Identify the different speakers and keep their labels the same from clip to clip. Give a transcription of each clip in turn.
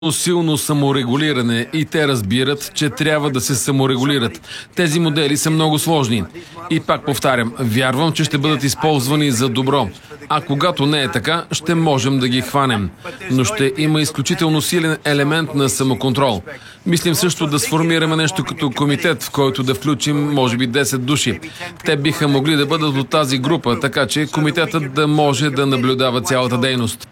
Speaker 1: силно саморегулиране и те разбират, че трябва да се саморегулират. Тези модели са много сложни. И пак повтарям, вярвам, че ще бъдат използвани за добро. А когато не е така, ще можем да ги хванем. Но ще има изключително силен елемент на самоконтрол. Мислим също да сформираме нещо като комитет, в който да включим може би 10 души. Те биха могли да бъдат от тази група, така че комитетът да може да наблюдава цялата дейност.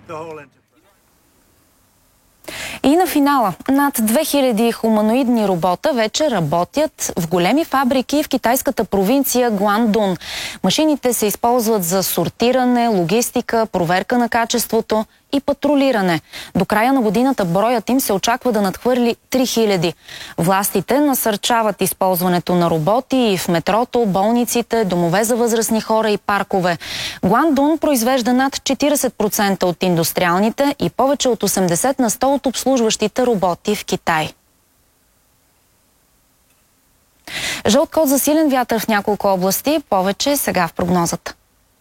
Speaker 2: И на финала, над 2000 хуманоидни робота вече работят в големи фабрики в китайската провинция Гуандун. Машините се използват за сортиране, логистика, проверка на качеството и патрулиране. До края на годината броят им се очаква да надхвърли 3000. Властите насърчават използването на роботи в метрото, болниците, домове за възрастни хора и паркове. Гуандун произвежда над 40% от индустриалните и повече от 80% от обслужващите роботи в Китай. Жълт код за силен вятър в няколко области. Повече сега в прогнозата.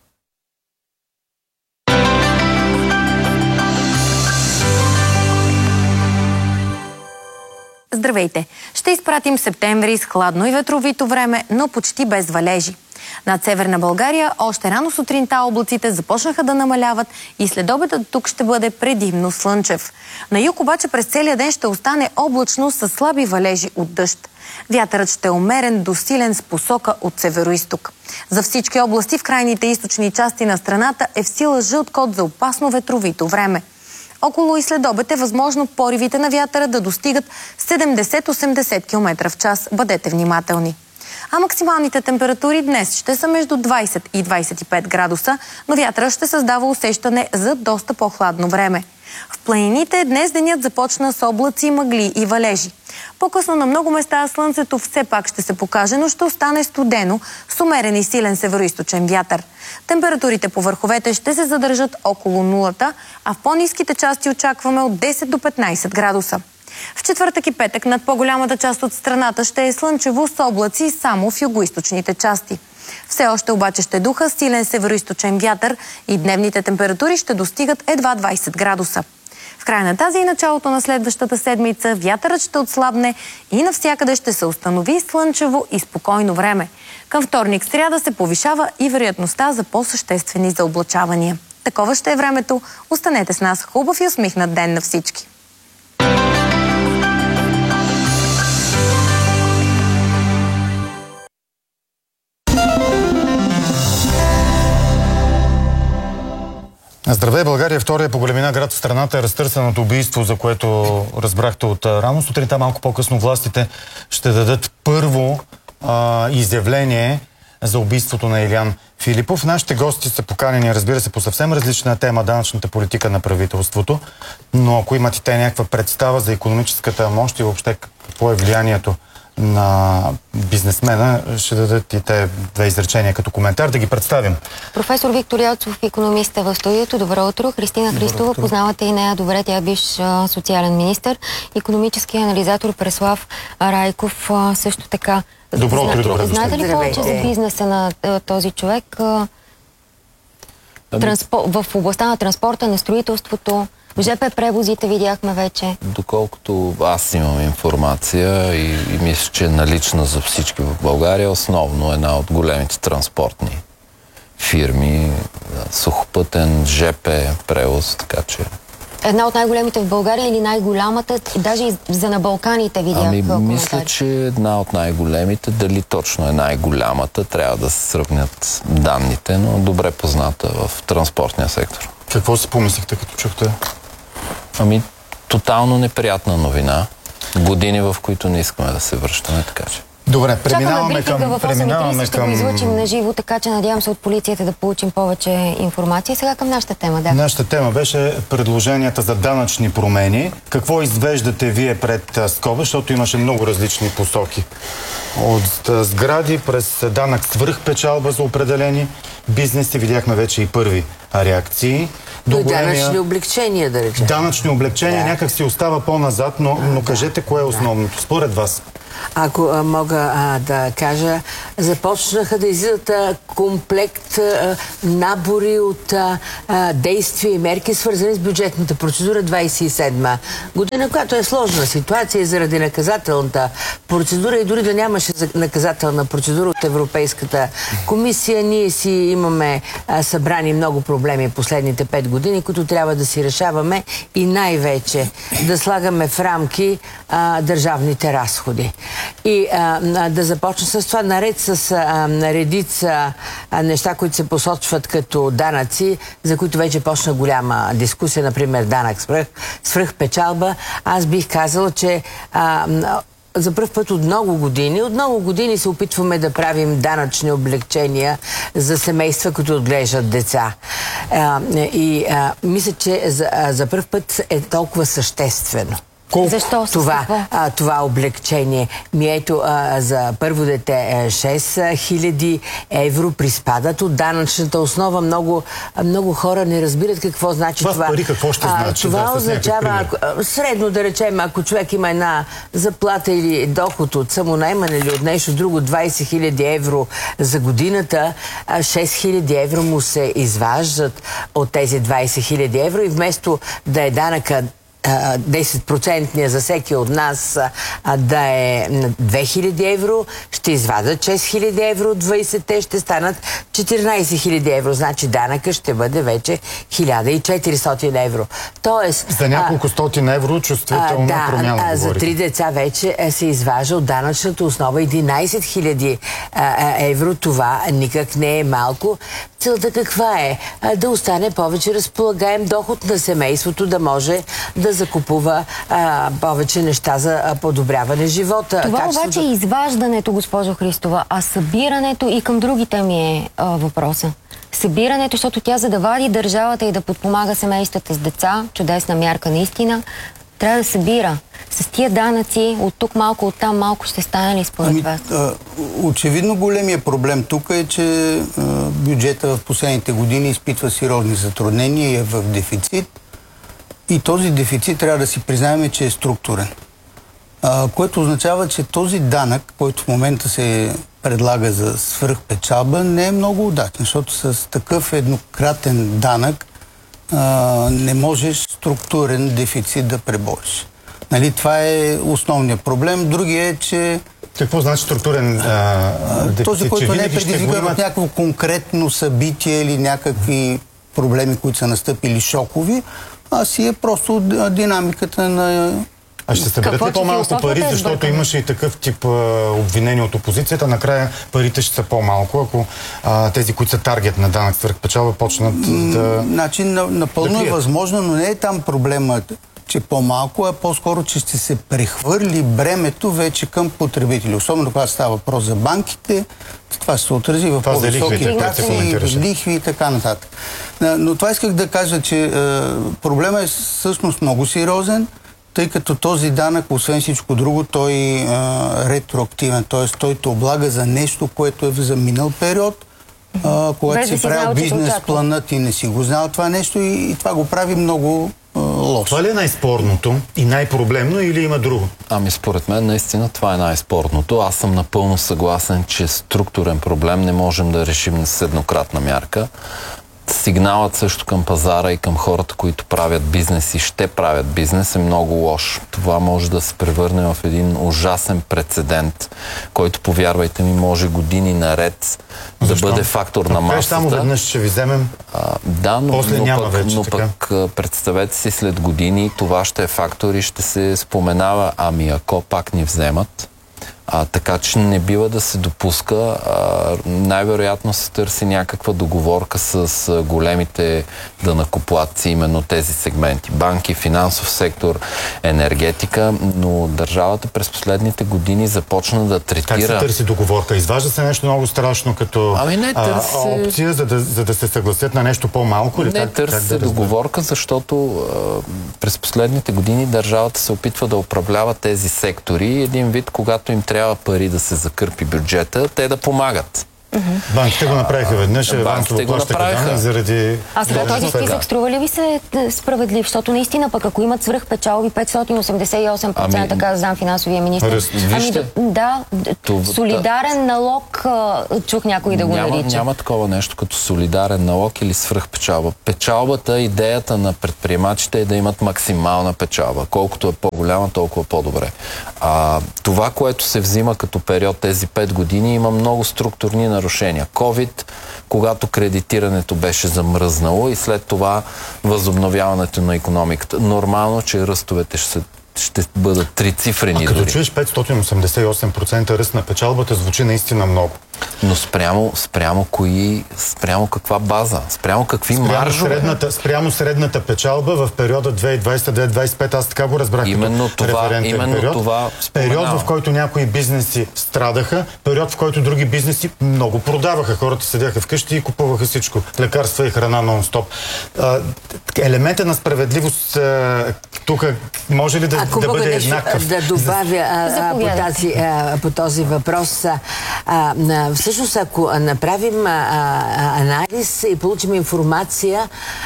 Speaker 3: Здравейте! Ще изпратим септември с хладно и ветровито време, но почти без валежи. Над Северна България още рано сутринта облаците започнаха да намаляват и следобедът тук ще бъде предимно слънчев. На юг обаче през целия ден ще остане облачно с слаби валежи от дъжд. Вятърът ще е умерен до силен с посока от североизток. За всички области в крайните източни части на страната е в сила жълт код за опасно ветровито време. Около и следобед е възможно поривите на вятъра да достигат 70-80 км в час. Бъдете внимателни. А максималните температури днес ще са между 20 и 25 градуса, но вятъра ще създава усещане за доста по-хладно време. В планините днес денят започна с облаци, мъгли и валежи. По-късно на много места слънцето все пак ще се покаже, но ще остане студено с умерен и силен североизточен вятър. Температурите по върховете ще се задържат около нулата, а в по-ниските части очакваме от 10 до 15 градуса. В четвъртък и петък над по-голямата част от страната ще е слънчево с облаци само в югоизточните части. Все още обаче ще духа силен североизточен вятър и дневните температури ще достигат едва 20 градуса. В края на тази и началото на следващата седмица вятърът ще отслабне и навсякъде ще се установи слънчево и спокойно време. Към вторник, сряда се повишава и вероятността за по-съществени заоблачавания. Такова ще е времето. Останете с нас. Хубав и усмихнат ден на всички!
Speaker 4: Здравей, България. Втория по големина град в страната е разтърсеното убийство, за което разбрахте от рано сутринта. Малко по-късно властите ще дадат първо изявление за убийството на Илиян Филипов. Нашите гости са поканени, разбира се, по съвсем различна тема, данъчната политика на правителството. Но ако имат и те някаква представа за икономическата мощ и въобще какво е влиянието на бизнесмена, ще дадат и те две изречения като коментар. Да ги представим.
Speaker 5: Професор Виктор Елцов, икономист е в студиото. Добро утро. Христина Христова, познавате и нея добре. Тя е бивш социален министър. Икономически анализатор Преслав Райков също така.
Speaker 4: Добро утро и добре дошли.
Speaker 5: Знаете ли повече за бизнеса на този човек? В областта на транспорта, на строителството, ЖП превозите видяхме вече.
Speaker 6: Доколкото аз имам информация и мисля, че е налична за всички в България, основно една от големите транспортни фирми, сухопътен ЖП превоз, така че...
Speaker 5: Една от най-големите в България или най-голямата, даже и за на Балканите видях коментари.
Speaker 6: Мисля, че една от най-големите, дали точно е най-голямата, трябва да се сравнят данните, но добре позната в транспортния сектор.
Speaker 4: Какво си помислихте, като чухте?
Speaker 6: Тотално неприятна новина. Години, в които не искаме да се връщаме, така че.
Speaker 4: Добре,
Speaker 5: преминаваме към... В 8:30 ще го излъчим на живо, така че надявам се от полицията да получим повече информация. Сега към нашата тема, да.
Speaker 4: Нашата тема беше предложенията за данъчни промени. Какво извеждате вие пред скоба, защото имаше много различни посоки. От сгради през данък свръхпечалба за определени бизнеси. Видяхме вече и първи реакции.
Speaker 7: Данъчни облегчения, да речем.
Speaker 4: Данъчни облегчения някак си остава по-назад, но кажете кое е основното според вас.
Speaker 7: ако мога да кажа, започнаха да излизат комплект набори от действия и мерки, свързани с бюджетната процедура 27 година, която е сложна ситуация заради наказателната процедура и дори да нямаше наказателна процедура от Европейската комисия, ние си имаме събрани много проблеми последните 5 години, които трябва да си решаваме и най-вече да слагаме в рамки държавните разходи. И да започна с това, наред с редица неща, които се посочват като данъци, за които вече почна голяма дискусия, например данък свръхпечалба, аз бих казала, че за пръв път от много години се опитваме да правим данъчни облегчения за семейства, които отглеждат деца. Мисля, че за пръв път е толкова съществено.
Speaker 5: Защо?
Speaker 7: Това облегчение. Ето, за първо дете 6000 евро приспадат от данъчната основа. Много хора не разбират какво значи това.
Speaker 4: Пари какво ще значи?
Speaker 7: Това означава, средно да речем, ако човек има една заплата или доход от самонаемане или от нещо друго, 20 000 евро за годината, 6 000 евро му се изваждат от тези 20 000 евро и вместо да е данъка 10% за всеки от нас да е 2000 евро, ще извадат 6000 евро от 20-те, ще станат 14 000 евро. Значи данъка ще бъде вече 1400 евро. Тоест,
Speaker 4: за няколко стотин евро чувствителна промяна.
Speaker 7: За 3 деца вече се изважда от данъчната основа 11 000 евро. Това никак не е малко. Целта каква е? Да остане повече разполагаем доход на семейството, да може да закупува повече неща за подобряване живота.
Speaker 5: Това обаче е изваждането, госпожо Христова, а събирането и към другите ми е въпроса. Събирането, защото тя, за да вади държавата и да подпомага семействата с деца, чудесна мярка наистина, трябва да събира. С тия данъци, от тук малко, от там малко, ще стане ли според вас?
Speaker 8: Очевидно големия проблем тук е, че бюджета в последните години изпитва сериозни затруднения и е в дефицит. И този дефицит трябва да си признаем, че е структурен. Което означава, че този данък, който в момента се предлага за свръхпечалба, не е много удачен, защото с такъв еднократен данък не можеш структурен дефицит да пребориш. Нали, това е основният проблем. Другия е, че...
Speaker 4: Какво значи структурен дефицит?
Speaker 8: Този, който не е предизвикан от някакво конкретно събитие или някакви проблеми, които са настъпили шокови, а си е просто динамиката на...
Speaker 4: А ще съберат ли по-малко пари, защото имаше и такъв тип обвинения от опозицията? Накрая парите ще са по-малко, ако тези, които са таргет на данък свръхпечалба, почнат да...
Speaker 8: Значи, напълно е възможно, но не е там проблемът, че по-малко, а по-скоро, че ще се прехвърли бремето вече към потребители. Особено когато става въпрос за банките, това ще се отрази в по-високи такси, лихви и така нататък. Но това исках да кажа, че проблемът е всъщност много сериозен, тъй като този данък, освен всичко друго, той е ретроактивен, т.е. той те облага за нещо, което е за минал период, когато си правил бизнес планът и не си го знал това нещо и това го прави много лошо.
Speaker 4: Това ли е най-спорното и най-проблемно или има друго?
Speaker 6: Ами според мен наистина това е най-спорното. Аз съм напълно съгласен, че структурен проблем не можем да решим с еднократна мярка. Сигналът също към пазара и към хората, които правят бизнес и ще правят бизнес, е много лош. Това може да се превърне в един ужасен прецедент, който, повярвайте ми, може години наред да бъде фактор на масата.
Speaker 4: Само веднъж ще ви вземем,
Speaker 6: да, но
Speaker 4: пък
Speaker 6: представете си, след години това ще е фактор и ще се споменава, ами ако пак ни вземат. Така че не бива да се допуска. Най-вероятно се търси някаква договорка с големите данъкоплатци, именно тези сегменти. Банки, финансов сектор, енергетика, но държавата през последните години започна да третира...
Speaker 4: Как се търси договорка? Изважда се нещо много страшно като опция, за да се съгласят на нещо по-малко?
Speaker 6: Не търси се договорка, защото през последните години държавата се опитва да управлява тези сектори. Един вид, когато им трябва пари да се закърпи бюджета, те да помагат.
Speaker 4: Банките го направиха веднъж,
Speaker 6: Банките го направиха.
Speaker 4: Заради...
Speaker 5: А сега този списък струва ли ви се справедлив? Защото наистина пък ако имат свръхпечалби 588%, така знам финансовия министър. Солидарен налог, чух някой да го нарича.
Speaker 6: Няма такова нещо като солидарен налог или свръхпечалба. Печалбата, идеята на предприемачите е да имат максимална печалба. Колкото е по-голяма, толкова по-добре. Това, което се взима като период тези 5 години, има много структурни нарушения. COVID, когато кредитирането беше замръзнало и след това възобновяването на икономиката. Нормално, че ръстовете ще бъдат трицифрени.
Speaker 4: Като чуеш 588% ръст на печалбата, звучи наистина много.
Speaker 6: Но спрямо каква база? Спрямо какви маржове?
Speaker 4: Спрямо средната печалба в периода 2020-2025, аз така го разбрах.
Speaker 6: Именно това
Speaker 4: период, в който някои бизнеси страдаха, период, в който други бизнеси много продаваха. Хората седяха вкъщи и купуваха всичко. Лекарства и храна нон-стоп. Елементът на справедливост тук може ли да бъде еднакъв?
Speaker 7: Да добавя по този въпрос. Всъщност, ако направим анализ и получим информация,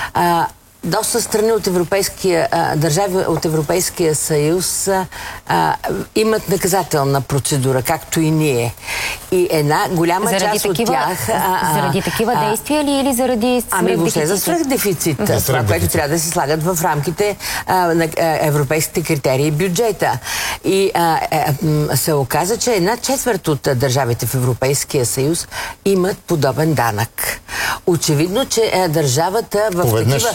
Speaker 7: доста страни от държави от Европейския съюз имат наказателна процедура, както и ние. И една голяма част от тях...
Speaker 5: Заради такива действия ли или заради
Speaker 7: въобще за свръхдефицит. Това, което трябва да се слагат в рамките на европейските критерии и бюджета. И се оказа, че 1/4 от държавите в Европейския съюз имат подобен данък. Очевидно, че държавата в такива...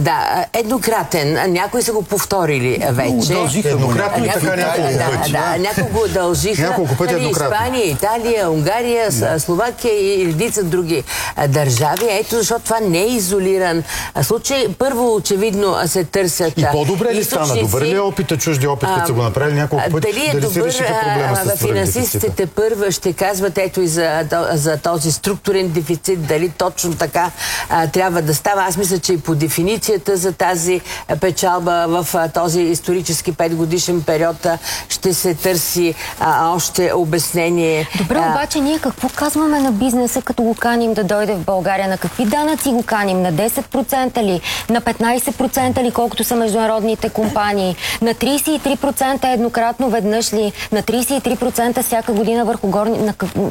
Speaker 7: еднократен. Някои са го повторили вече.
Speaker 4: Еднократно и така няколко пъти.
Speaker 7: Няколко дължиха.
Speaker 4: Няколко пъти еднократно.
Speaker 7: Испания, Италия, Унгария, Словакия и редица други държави. Ето защото това не е изолиран случай. Първо, очевидно, се търсят...
Speaker 4: И по-добре ли стана? Добър ли е опита, чужди опит, като са го направили няколко пъти? Дали се решиха проблема с
Speaker 7: финансистите първа ще казват ето и за този структурен дефицит, дали точно така трябва да става. Аз мисля, че и по дефиницията за тази печалба в този исторически 5-годишен период ще се търси още обяснение.
Speaker 5: Добре, обаче ние какво казваме на бизнеса, като го каним да дойде в България? На какви данъци го каним? На 10% ли? На 15% ли, колкото са международните компании? На 33% еднократно веднъж ли? На 33% всяка година върху горни...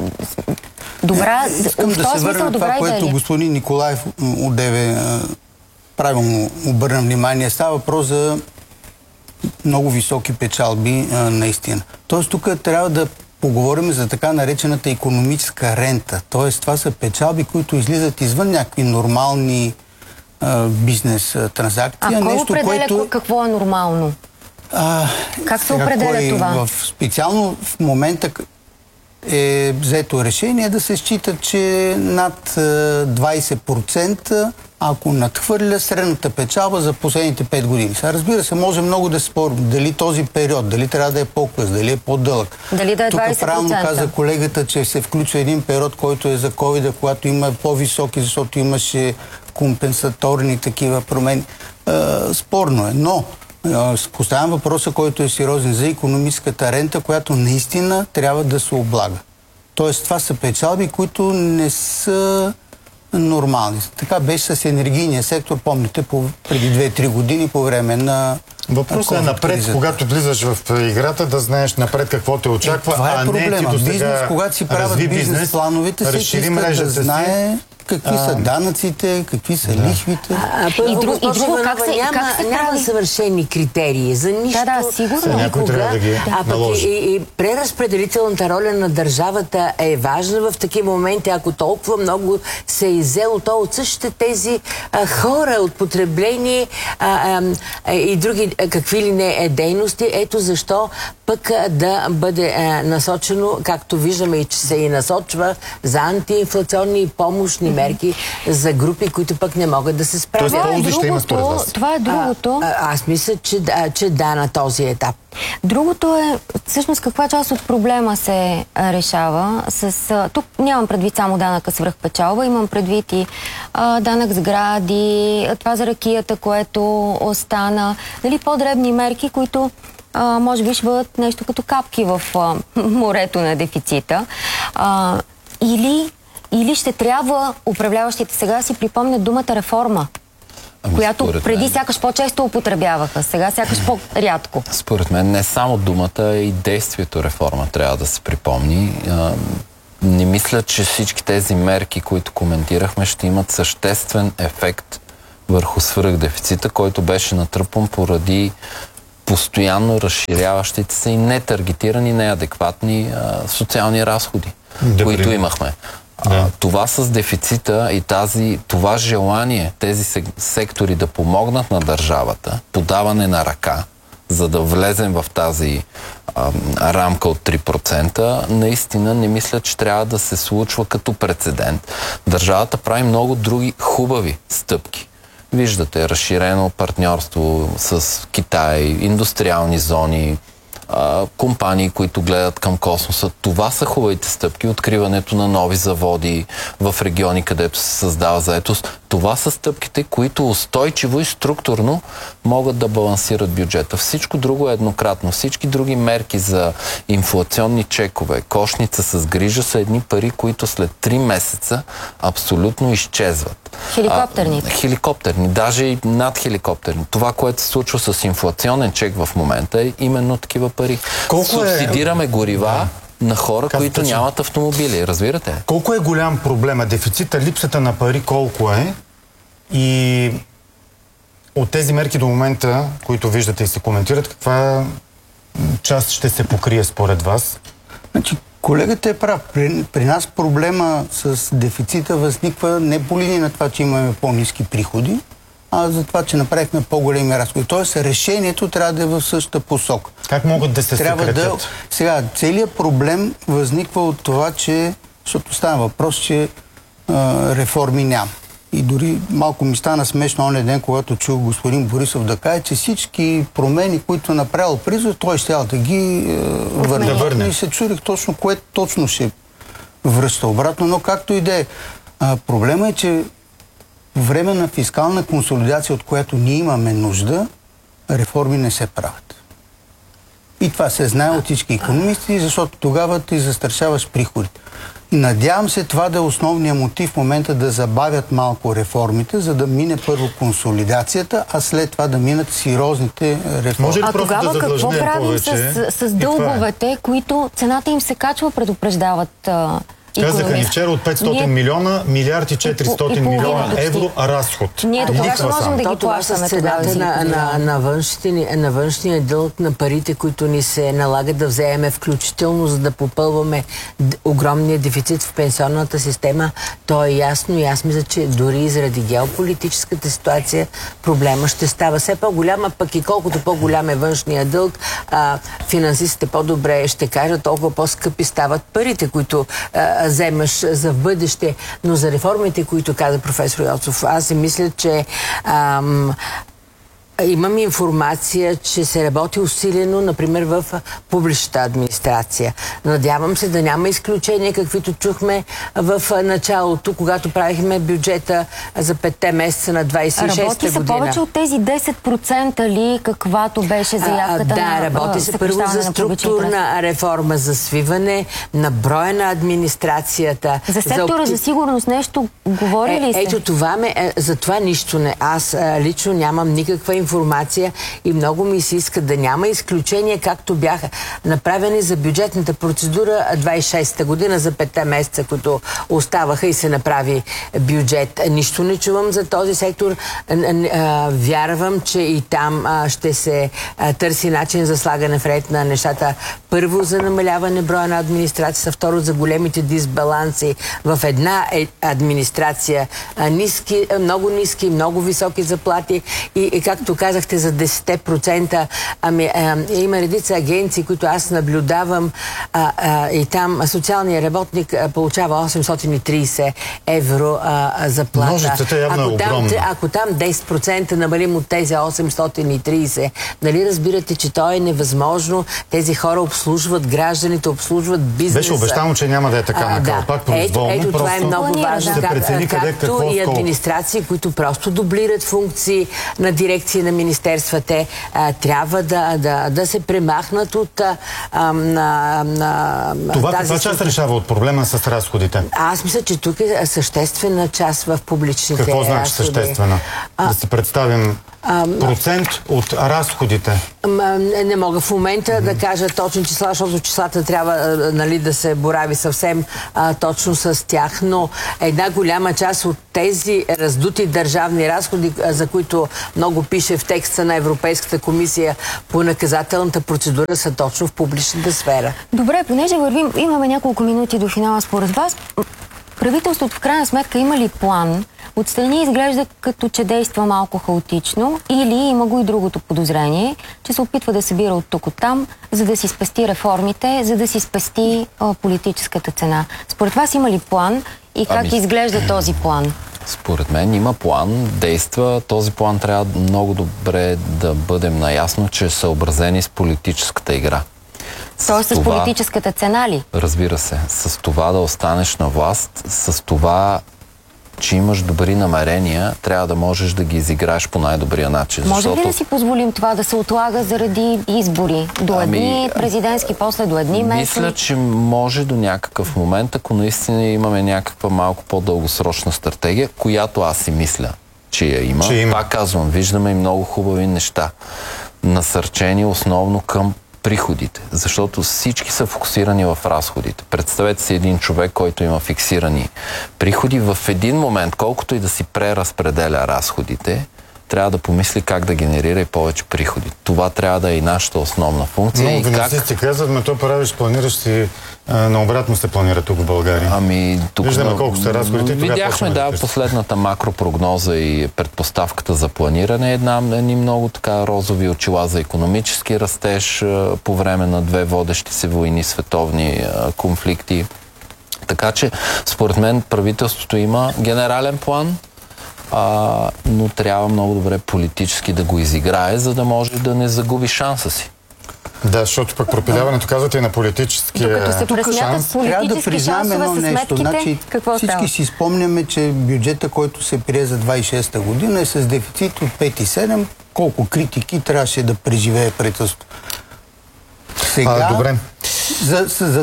Speaker 5: Добра,
Speaker 8: искам да се върна това, което господин Николаев одеве правилно обърна внимание. Става въпрос за много високи печалби наистина. Тоест тук трябва да поговорим за така наречената икономическа рента. Тоест това са печалби, които излизат извън някакви нормални бизнес транзакции.
Speaker 5: А кой определя какво е нормално? Как се определя това?
Speaker 8: Специално в момента е взето решение да се счита, че над 20%, ако надхвърля средната печалба за последните 5 години. Сега, разбира се, може много да спорим дали този период, дали трябва да е по-къс, дали е по-дълъг.
Speaker 5: Дали да е 20%.
Speaker 8: Тук правилно каза колегата, че се включва един период, който е за COVID, когато има по-високи, защото имаше компенсаторни такива промени. Спорно е, но поставям въпроса, който е сериозен за икономическата рента, която наистина трябва да се облага. Тоест, това са печалби, които не са нормални. Така беше с енергийния сектор, помните, преди 2-3 години по време на...
Speaker 4: Въпросът е напред, когато влизаш в играта, да знаеш напред какво те очаква,
Speaker 8: това е проблема. Бизнес, когато си правят бизнес плановете, се иска да знае какви са данъците, какви са лихвите.
Speaker 7: И друго, няма съвършени критерии за нищо.
Speaker 5: Сигурно.
Speaker 4: Някой трябва да ги наложи.
Speaker 7: И преразпределителната роля на държавата е важна в такива моменти. Ако толкова много се е иззело, то от същите тези хора от потребление и други какви ли не дейности. Ето защо пък да бъде насочено, както виждаме и че се и насочва, за антиинфлационни и помощни мерки за групи, които пък не могат да се справят.
Speaker 5: Това е другото.
Speaker 7: Аз мисля, че да, на този етап.
Speaker 5: Другото е, всъщност, каква част от проблема се решава с... Тук нямам предвид само данъка свръхпечалба, имам предвид и данък сгради, това за ракията, което остана, дали по-дребни мерки, които може би ще бъдат нещо като капки в морето на дефицита. Или Или ще трябва управляващите сега си припомнят думата реформа, която преди сякаш по-често употребяваха, сега сякаш по-рядко.
Speaker 6: Според мен не само думата, и действието реформа трябва да се припомни. Не мисля, че всички тези мерки, които коментирахме, ще имат съществен ефект върху свръхдефицита, който беше натрупан поради постоянно разширяващите се и нетаргетирани, неадекватни социални разходи, които имахме. Това с дефицита и това желание тези сектори да помогнат на държавата, подаване на ръка, за да влезем в тази рамка от 3%, наистина не мисля, че трябва да се случва като прецедент. Държавата прави много други хубави стъпки. Виждате, разширено партньорство с Китай, индустриални зони, компании, които гледат към космоса. Това са хубавите стъпки. Откриването на нови заводи в региони, където се създава заетост. Това са стъпките, които устойчиво и структурно могат да балансират бюджета. Всичко друго е еднократно. Всички други мерки за инфлационни чекове, кошница с грижа са едни пари, които след 3 месеца абсолютно изчезват. Хеликоптерни, даже и над хеликоптерни. Това, което се случва с инфлационен чек в момента, е именно такива пари. Субсидираме горива на хора, които нямат автомобили. Разбирате?
Speaker 4: Колко е голям проблема? Дефицита, липсата на пари колко е? И от тези мерки до момента, които виждате и се коментират, каква част ще се покрие според вас?
Speaker 8: Значи, колегата е прав. При нас проблема с дефицита възниква не по линия на това, че имаме по-ниски приходи, а за това, че направихме по-големи разходи. Тоест, решението трябва да е в същата посока.
Speaker 4: Как могат да се съкратят?
Speaker 8: Сега, целият проблем възниква от това, че, защото става въпрос, че реформи няма. И дори малко ми стана смешно онен ден, когато чух господин Борисов да каже, че всички промени, които е направил Призов, той ще да ги върне. И се чудих точно кое точно ще връща обратно, но както и да е. Проблема е, че време на фискална консолидация, от която ние имаме нужда, реформи не се правят. И това се знае от всички икономисти, защото тогава ти застрашаваш приходите. И надявам се това да е основният мотив в момента да забавят малко реформите, за да мине първо консолидацията, а след това да минат сериозните реформи.
Speaker 5: А тогава какво правим с дълговете, които цената им се качва, предупреждават
Speaker 4: Казаха ни вчера от 500 милиона, милиард и 400 милиона евро разход.
Speaker 5: Ние до кога ще можем да ги плащаме
Speaker 7: цената на външния дълг, на парите, които ни се налагат да вземем, включително за да попълваме огромния дефицит в пенсионната система, то е ясно и аз мисля, че дори заради геополитическата ситуация проблема ще става все по-голяма, пък и колкото по-голям е външния дълг, финансистите по-добре ще кажат, толкова по-скъпи стават парите, които вземаш за в бъдеще, но за реформите, които каза професор Йоцов, аз си мисля, че имам информация, че се работи усилено, например, в публичната администрация. Надявам се да няма изключения, каквито чухме в началото, когато правихме бюджета за 5 месеца на 26-та година.
Speaker 5: Работи се повече от тези 10% ли, каквато беше заявката
Speaker 7: на
Speaker 5: работи
Speaker 7: се първо за структурна реформа, за свиване на броя на администрацията.
Speaker 5: За сектора за сигурност нещо говори ли се?
Speaker 7: Ето това за това нищо не. Аз лично нямам никаква информация и много ми се иска да няма изключения, както бяха направени за бюджетната процедура 26-та година за 5 месеца, които оставаха и се направи бюджет. Нищо не чувам за този сектор. Вярвам, че и там ще се търси начин за слагане в ред на нещата. Първо за намаляване броя на администрацията, второ за големите дисбаланси в една администрация. Много ниски, много високи заплати и както казахте за 10%, има редица агенции, които аз наблюдавам и там социалният работник получава 830 евро заплата.
Speaker 4: Ножицата явно е огромна.
Speaker 7: Ако там 10% намалим от тези 830, нали разбирате, че то е невъзможно. Тези хора обслужват гражданите, обслужват бизнеса.
Speaker 4: Беше обещано, че няма да е така на калпак произволно.
Speaker 7: Ето това е много важно. Както и администрации, които просто дублират функции на дирекции на министерства. Те трябва да се премахнат от
Speaker 4: това каква част решава от проблема с разходите?
Speaker 7: Аз мисля, че тук е съществена част в публичните разходи.
Speaker 4: Какво значи съществена? Да си представим процент от разходите.
Speaker 7: Не мога в момента да кажа точни числа, защото числата трябва да се борави съвсем точно с тях, но една голяма част от тези раздути държавни разходи, за които много пише в текста на Европейската комисия по наказателната процедура, са точно в публичната сфера.
Speaker 5: Добре, понеже имаме няколко минути до финала, според вас, правителството в крайна сметка има ли план? Отстрани изглежда като че действа малко хаотично, или има го и другото подозрение, че се опитва да събира от тук от там, за да си спести реформите, за да си спести политическата цена. Според вас има ли план и как изглежда този план?
Speaker 6: Според мен има план, действа. Този план трябва много добре да бъдем наясно, че е съобразени с политическата игра.
Speaker 5: Тоест с политическата цена ли?
Speaker 6: Разбира се. С това да останеш на власт, с това, че имаш добри намерения, трябва да можеш да ги изиграеш по най-добрия начин.
Speaker 5: Може ли да си позволим това да се отлага заради избори? До едни президентски, после до едни местни?
Speaker 6: Мисля, че може до някакъв момент, ако наистина имаме някаква малко по-дългосрочна стратегия, която аз си мисля, че я има. Пак казвам, виждаме и много хубави неща. Насърчени основно към приходите, защото всички са фокусирани в разходите. Представете си един човек, който има фиксирани приходи. В един момент, колкото и да си преразпределя разходите, трябва да помисли как да генерира и повече приходи. Това трябва да е и нашата основна функция.
Speaker 4: Но финансисти казват, то правиш, планираш си, наобратно се планира тук в България.
Speaker 6: Тук
Speaker 4: виждаме колко са разходите.
Speaker 6: Видяхме, последната макропрогноза и предпоставката за планиране. Едни много така розови очила за икономически растеж по време на две водещи се войни, световни конфликти. Така че, според мен, правителството има генерален план, но трябва много добре политически да го изиграе, за да може да не загуби шанса си.
Speaker 4: Да, защото пък пропиляването, казвате, и на политическия
Speaker 8: шанс. Трябва да признаем едно нещо. Значи, всички си спомняме, че бюджета, който се прие за 26-та година, е с дефицит от 5,7. Колко критики трябваше да преживее правителството. Сега за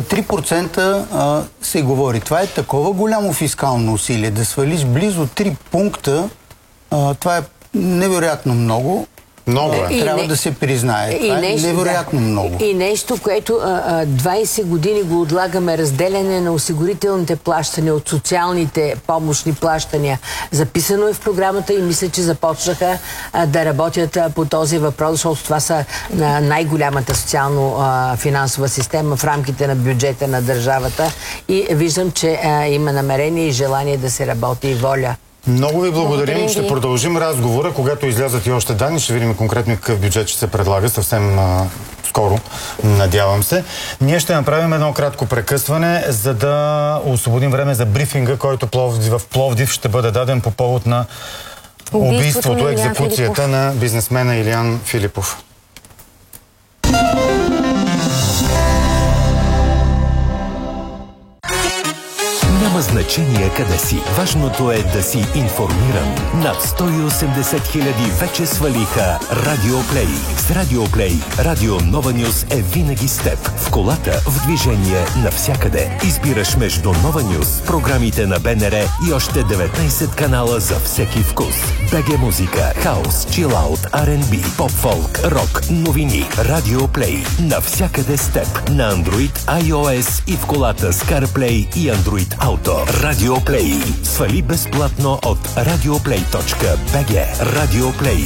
Speaker 8: 3% се говори. Това е такова голямо фискално усилие. Да свалиш близо 3 пункта, това е невероятно много.
Speaker 4: Много е.
Speaker 8: Трябва да се признае. Това е невероятно много.
Speaker 7: И нещо, което 20 години го отлагаме, разделяне на осигурителните плащания от социалните помощни плащания. Записано е в програмата и мисля, че започнаха да работят по този въпрос, защото това са най-голямата социално-финансова система в рамките на бюджета на държавата. И виждам, че има намерение и желание да се работи и воля.
Speaker 4: Много ви благодарим. Ще продължим разговора, когато излязат и още данни. Ще видим конкретно какъв бюджет ще се предлага съвсем скоро, надявам се. Ние ще направим едно кратко прекъсване, за да освободим време за брифинга, който в Пловдив ще бъде даден по повод на убийството, екзекуцията на бизнесмена Илиян Филипов.
Speaker 9: Няма значение къде си. Важното е да си информиран. Над 180 хиляди вече свалиха Радиоплей. С Радиоплей Радио Нова Нюс е винаги с теб. В колата, в движение, навсякъде. Избираш между Нова Нюс, програмите на БНР и още 19 канала за всеки вкус. БГ музика, хаус, чилаут, R&B, поп-фолк, рок, новини. Радиоплей. Навсякъде с теб. На Android, iOS и в колата с CarPlay и Android Auto. Радиоплей. Свали безплатно от radioplay.bg. Радиоплей.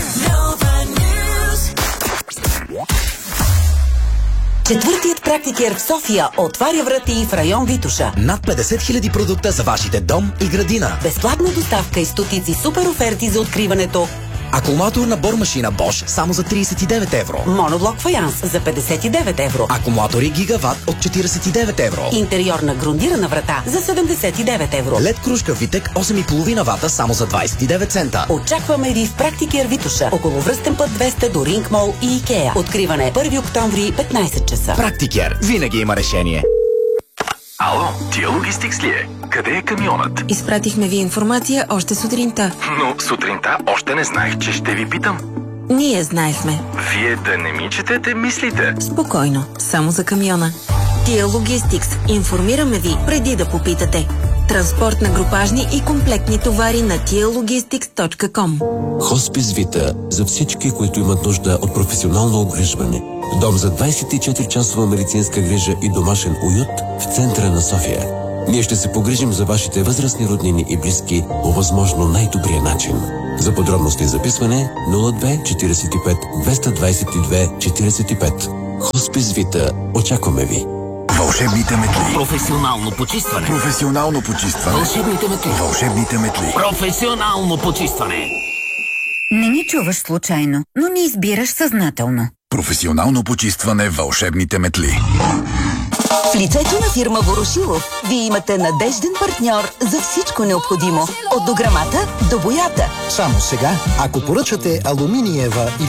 Speaker 10: Четвъртият практикер в София отваря врати в район Витоша.
Speaker 11: Над 50 000 продукта за вашите дом и градина.
Speaker 10: Безплатна доставка и стотици супер оферти за откриването.
Speaker 11: Акумулаторна бормашина Bosch само за 39 евро.
Speaker 10: Моноблок фаянс за 59 евро.
Speaker 11: Акумулатори Гигават от 49 евро.
Speaker 10: Интериорна грундирана врата за 79 евро.
Speaker 11: LED кружка Витек 8,5 вата само за 29 цента.
Speaker 10: Очакваме ви в Практикер Витоша, около Връстен път 200 до Ринг Мол и Икеа. Откриване 1 октомври 15 часа.
Speaker 11: Практикер. Винаги има решение.
Speaker 12: Ало, Тия Логистикс ли е? Къде е камионът?
Speaker 13: Изпратихме ви информация още сутринта.
Speaker 12: Но сутринта още не знаех, че ще ви питам.
Speaker 13: Ние знаехме.
Speaker 12: Вие да не ми четете мислите.
Speaker 13: Спокойно, само за камиона. Тия Логистикс. Информираме ви преди да попитате. Транспорт на групажни и комплектни товари на tialogistics.com.
Speaker 14: Хоспис Вита за всички, които имат нужда от професионално обгрижване. Дом за 24-часова медицинска грижа и домашен уют в центъра на София. Ние ще се погрижим за вашите възрастни роднини и близки по възможно най-добрия начин. За подробности и записване 02 45 222 45. Хоспис Вита. Очакваме ви.
Speaker 11: Вълшебните метли.
Speaker 10: Професионално почистване.
Speaker 11: Професионално почистване.
Speaker 10: Вълшебните метли.
Speaker 11: Вълшебните метли.
Speaker 10: Професионално почистване.
Speaker 15: Не ни чуваш случайно, но ни избираш съзнателно.
Speaker 11: Професионално почистване. Вълшебните метли.
Speaker 10: В лицето на фирма Ворошилов вие имате надежден партньор за всичко необходимо. От дограмата до боята.
Speaker 16: Само сега, ако поръчате алуминиева или